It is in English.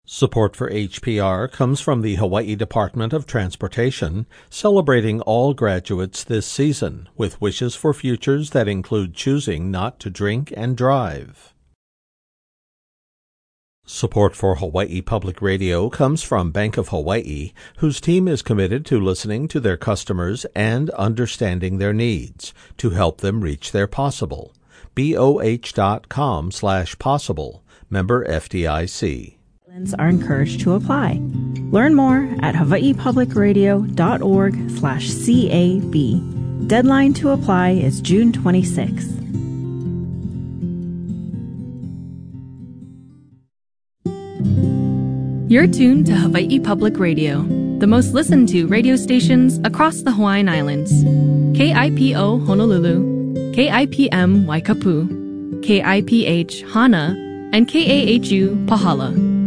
Support for HPR comes from the Hawaii Department of Transportation, celebrating all graduates this season with wishes for futures that include choosing not to drink and drive. Support for Hawaii Public Radio comes from Bank of Hawaii, whose team is committed to listening to their customers and understanding their needs to help them reach their possible. BOH.com/possible. Member FDIC. Are encouraged to apply. Learn more at hawaiipublicradio.org/CAB. Deadline to apply is June 26th. You're tuned to Hawaii Public Radio, the most listened to radio stations across the Hawaiian Islands. KIPO Honolulu, KIPM Waikapu, KIPH Hana, and KAHU Pahala.